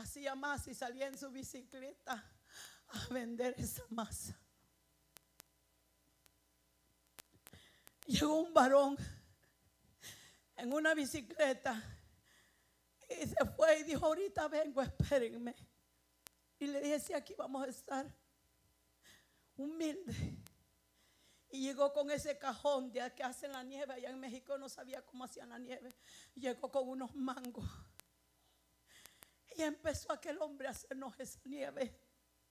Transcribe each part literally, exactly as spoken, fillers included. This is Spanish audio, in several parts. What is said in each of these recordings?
hacía masa y salía en su bicicleta a vender esa masa. Llegó un varón en una bicicleta y se fue y dijo: ahorita vengo, espérenme. Y le dije: sí, aquí vamos a estar. Humilde. Y llegó con ese cajón de que hacen la nieve. Allá en México no sabía cómo hacían la nieve. Llegó con unos mangos. Y empezó aquel hombre a hacernos esa nieve.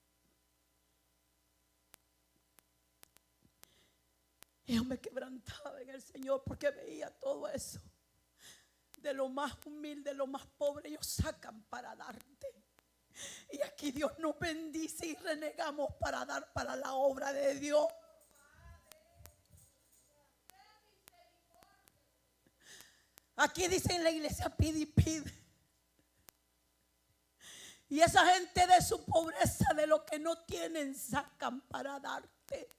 Y yo me quebrantaba en el Señor porque veía todo eso. De lo más humilde, de lo más pobre, ellos sacan para darte. Y aquí Dios nos bendice y renegamos para dar para la obra de Dios. Aquí dice en la iglesia: pide y pide. Y esa gente de su pobreza, de lo que no tienen, sacan para darte.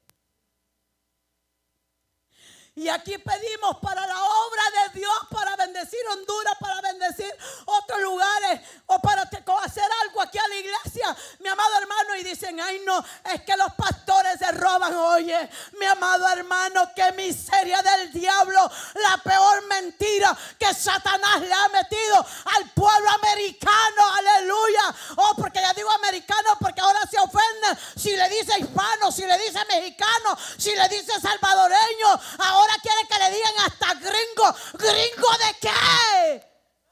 Y aquí pedimos para la obra de Dios, para bendecir Honduras, para bendecir otros lugares, o para hacer algo aquí a la iglesia, mi amado hermano. Y dicen: ay no, es que los pastores se roban. Oye, mi amado hermano, qué miseria del diablo. La peor mentira que Satanás le ha metido al pueblo americano. Aleluya. Oh, porque ya digo americano porque ahora se ofenden si le dice hispano, si le dice mexicano, si le dice salvadoreño. Ahora quiere que le digan hasta gringo. ¿Gringo de qué?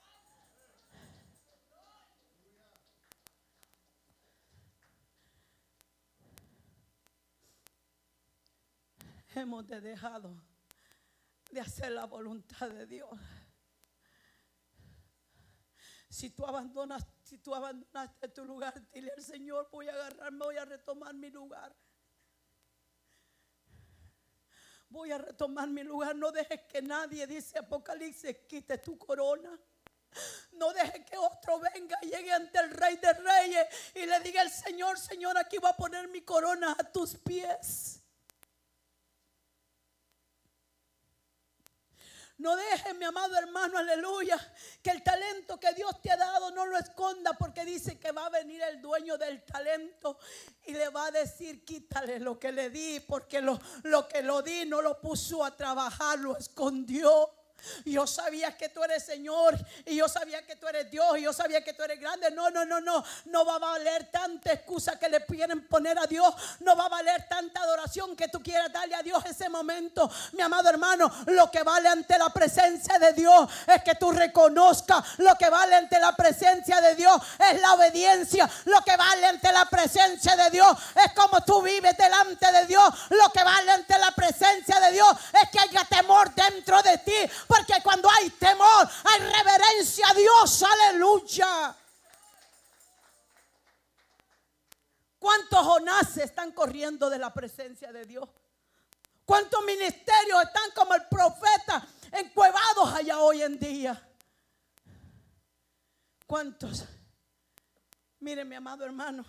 Hemos de dejado de hacer la voluntad de Dios. Si tú abandonas, si tú abandonaste tu lugar, dile al Señor: voy a agarrarme, voy a retomar mi lugar. Voy a retomar mi lugar. No dejes que nadie, dice Apocalipsis, quite tu corona. No dejes que otro venga y llegue ante el Rey de Reyes y le diga al Señor: Señor, aquí voy a poner mi corona a tus pies. No dejes, mi amado hermano, aleluya, que el talento que Dios te ha dado no lo esconda, porque dice que va a venir el dueño del talento y le va a decir: quítale lo que le di, porque lo, lo que lo di no lo puso a trabajar, lo escondió. Yo sabía que tú eres Señor, y yo sabía que tú eres Dios, y yo sabía que tú eres grande. No, no, no, no, no va a valer tanta excusa que le quieren poner a Dios. No va a valer tanta adoración que tú quieras darle a Dios ese momento. Mi amado hermano, lo que vale ante la presencia de Dios es que tú reconozcas. Lo que vale ante la presencia de Dios es la obediencia. Lo que vale ante la presencia de Dios es como tú vives delante de Dios. Lo que vale ante la presencia de Dios es que haya temor dentro de ti. Porque cuando hay temor, hay reverencia a Dios. Aleluya. ¿Cuántos Jonás están corriendo de la presencia de Dios? ¿Cuántos ministerios están como el profeta encuevados allá hoy en día? ¿Cuántos? Miren, mi amado hermano,